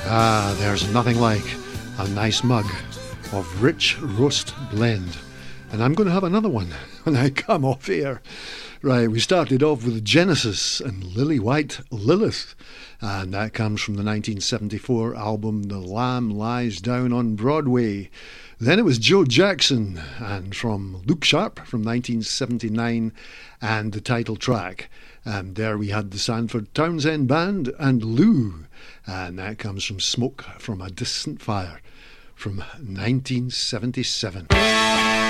Ah, there's nothing like a nice mug of rich roast blend. And I'm going to have another one when I come off air. Right, we started off with Genesis and Lily White, Lilith. And that comes from the 1974 album The Lamb Lies Down on Broadway. Then it was Joe Jackson and from Look Sharp from 1979 and the title track. And there we had the Sanford Townsend Band and Lou. And that comes from Smoke from a Distant Fire from 1977.